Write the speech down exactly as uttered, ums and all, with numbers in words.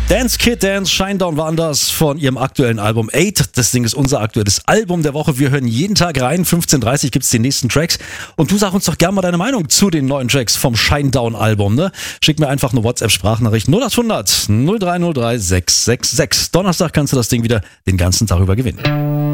Dance Kid Dance, Shinedown waren das von ihrem aktuellen Album Eight. Das Ding ist unser aktuelles Album der Woche. Wir hören jeden Tag rein. fünfzehn Uhr dreißig gibt's die nächsten Tracks. Und du sag uns doch gerne mal deine Meinung zu den neuen Tracks vom Shinedown Album, ne? Schick mir einfach eine WhatsApp-Sprachnachricht null achthundert null drei null drei sechs sechs sechs. Donnerstag kannst du das Ding wieder den ganzen Tag über gewinnen.